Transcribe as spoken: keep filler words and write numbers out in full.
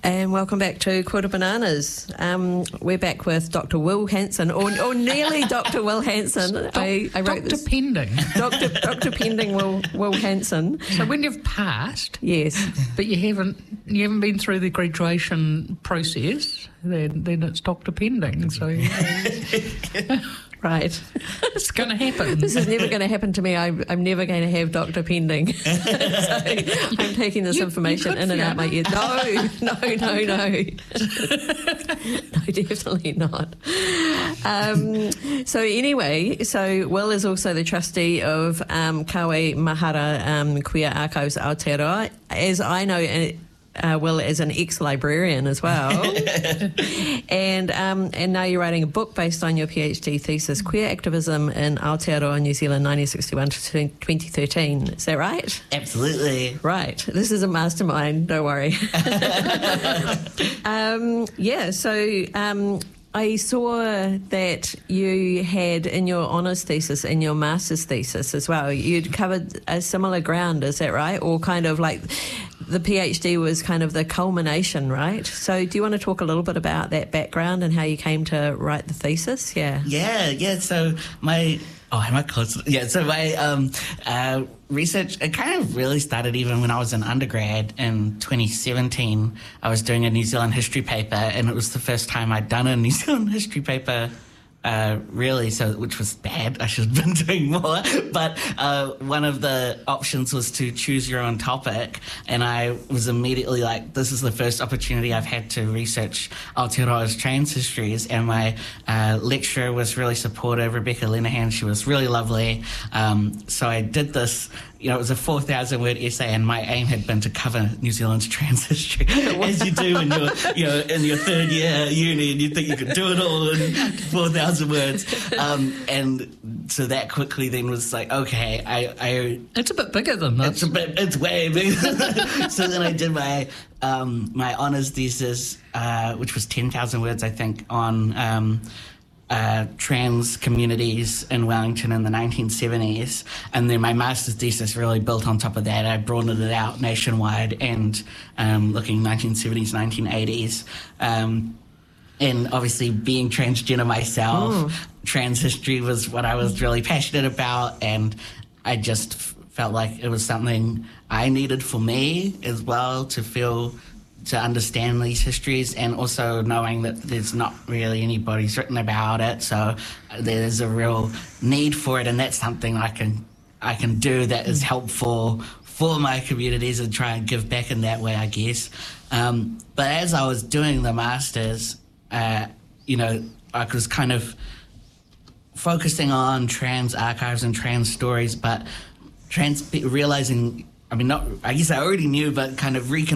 And welcome back to Quarter Bananas. Um, we're back with Doctor Will Hanson, or, or nearly Doctor Will Hanson. Doc, I, I wrote Doctor this. Pending. Doctor Doctor Pending Will Will Hanson. So when you've passed, yes, but you haven't you haven't been through the graduation process, then then it's Doctor Pending. So uh, right, it's going to happen. This is never going to happen to me. I'm, I'm never going to have Doctor Pending. So I'm taking this You- information you could, in and out my ear. Fiona. No, no, no, no. No, definitely not. Um, so anyway, so Will is also the trustee of um, Kawe Mahara um, Queer Archives Aotearoa. As I know, uh, Will is an ex-librarian as well. and um, and now you're writing a book based on your PhD thesis, Queer Activism in Aotearoa, New Zealand, nineteen sixty-one to twenty thirteen. Is that right? Absolutely. Right. This is a mastermind, don't worry. um, yeah, so um, I saw that you had in your honours thesis and your master's thesis as well, you'd covered a similar ground, is that right? Or kind of like the PhD was kind of the culmination, right? So do you want to talk a little bit about that background and how you came to write the thesis? Yeah. Yeah, yeah. So my... Oh, am I close? Yeah, so my um, uh, research, it kind of really started even when I was an undergrad in twenty seventeen. I was doing a New Zealand history paper, and it was the first time I'd done a New Zealand history paper, uh, really, so which was bad. I should have been doing more. But uh, one of the options was to choose your own topic, and I was immediately like, this is the first opportunity I've had to research Aotearoa's trans histories, and my uh, lecturer was really supportive, Rebecca Lenahan. She was really lovely. Um, so I did this. You know, it was a four thousand word essay, and my aim had been to cover New Zealand's trans history, as you do when you're, you know, in your third year at uni, and you think you could do it all in four thousand words. Um, and so that quickly then was like, okay, I, I It's a bit bigger than that. it's a bit, it's way bigger. So then I did my um, my honours thesis, uh, which was ten thousand words, I think, on um, uh, trans communities in Wellington in the nineteen seventies. And then my master's thesis really built on top of that. I broadened it out nationwide and um, looking nineteen seventies, nineteen eighties. Um, and obviously being transgender myself, mm. trans history was what I was really passionate about. And I just f- felt like it was something I needed for me as well, to feel, to understand these histories, and also knowing that there's not really anybody's written about it, so there's a real need for it, and that's something I can I can do that is helpful for my communities and try and give back in that way, I guess. Um, but as I was doing the masters, uh, you know, I was kind of focusing on trans archives and trans stories, but trans realizing, I mean, not I guess I already knew, but kind of recon